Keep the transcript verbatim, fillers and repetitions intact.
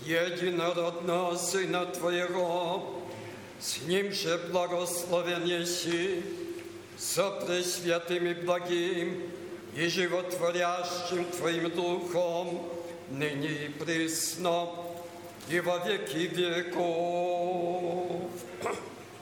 единородного Сына Твоего, с Ним же благословен еси, со пресвятым и благим и животворящим Твоим Духом, ныне и присно, и во веки веков.